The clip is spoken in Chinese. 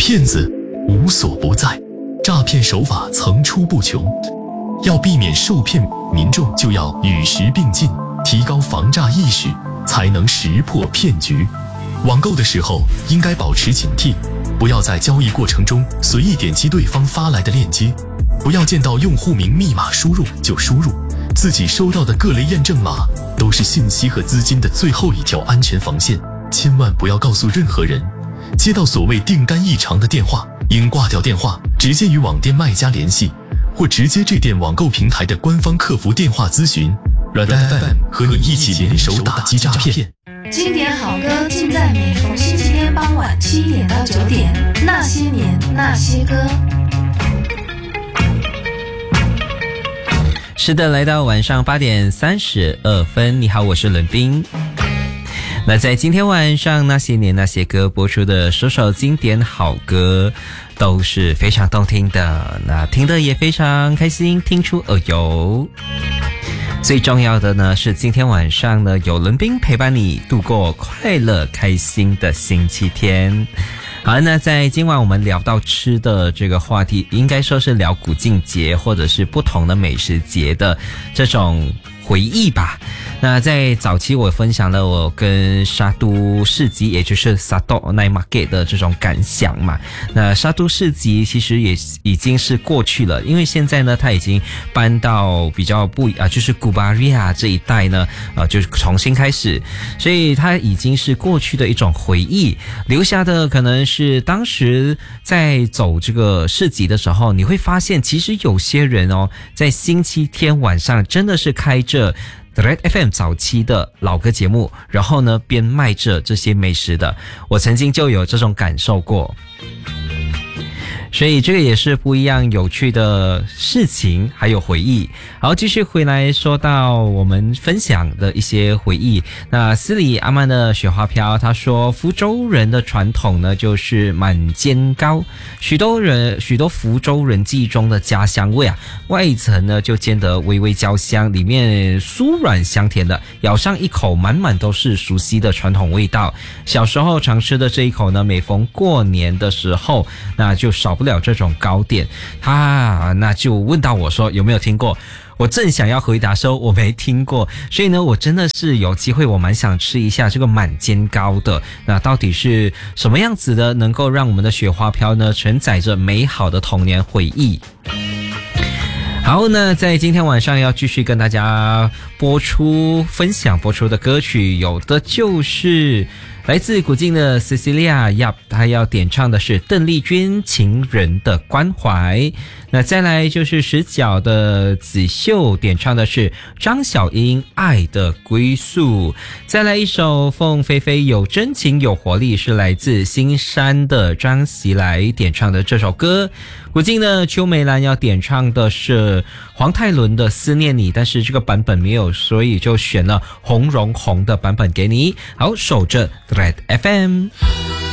骗子无所不在，诈骗手法层出不穷。要避免受骗，民众就要与时并进，提高防诈意识，才能识破骗局。网购的时候应该保持警惕，不要在交易过程中随意点击对方发来的链接，不要见到用户名密码输入就输入，自己收到的各类验证码都是信息和资金的最后一条安全防线，千万不要告诉任何人。接到所谓订单异常的电话，应挂掉电话，直接与网店卖家联系，或直接致电网购平台的官方客服电话咨询。软蛋 FM 和你一起联手打击诈骗。 经典好歌尽在每逢星期天傍晚7点到9点，那些年那些歌。 是的，来到晚上8点32分，你好，我是伦斌。那在今天晚上那些年那些歌播出的首首经典好歌都是非常动听的，那听得也非常开心，听出耳油。最重要的呢是今天晚上呢有伦斌陪伴你度过快乐开心的星期天。好，那在今晚我们聊到吃的这个话题，应该说是聊古晋节或者是不同的美食节的这种回忆吧。那在早期我分享了我跟沙都市集，也就是沙都 Night Market 的这种感想嘛。那沙都市集其实也已经是过去了，因为现在呢它已经搬到比较就是古巴利亚这一带呢就是重新开始，所以它已经是过去的一种回忆，留下的可能是当时在走这个市集的时候，你会发现其实有些人在星期天晚上真的是开着Red FM 早期的老歌节目，然后呢边卖着这些美食的，我曾经就有这种感受过。所以这个也是不一样有趣的事情还有回忆。好，继续回来说到我们分享的一些回忆。那斯里阿曼的雪花飘他说，福州人的传统呢就是满煎糕，许多福州人记忆中的家乡味啊，外层呢就煎得微微焦香，里面酥软香甜的，咬上一口满满都是熟悉的传统味道。小时候常吃的这一口呢，每逢过年的时候那就少不了这种糕点。那就问到我说有没有听过，我正想要回答说我没听过，所以呢我真的是有机会我蛮想吃一下这个满煎糕的。那到底是什么样子的能够让我们的雪花飘呢承载着美好的童年回忆。好，那在今天晚上要继续跟大家分享播出的歌曲，有的就是来自古晋的 Cecilia， 她要点唱的是邓丽君《情人的关怀》。那再来就是十角的子秀点唱的是张小英《爱的归宿》。再来一首凤飞飞有真情有活力，是来自新山的张喜来点唱的这首歌。古晋的邱梅兰要点唱的是黄泰伦的思念你，但是这个版本没有，所以就选了洪荣宏的版本给你。好，守着 Red FM。